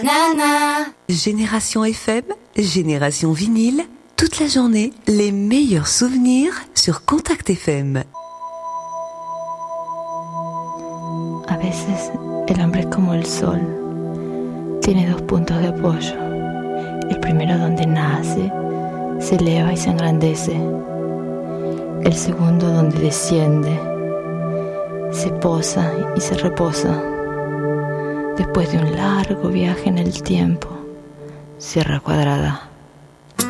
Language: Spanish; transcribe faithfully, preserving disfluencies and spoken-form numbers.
Nana. Génération F M, Génération Vinyle, toute la journée, les meilleurs souvenirs sur Contact F M. A veces el hombre es como el sol, tiene dos puntos de apoyo. El primero donde nace, se eleva y se engrandece. El segundo donde desciende, se posa y se reposa. Después de un largo viaje en el tiempo, Sierra Cuadrada.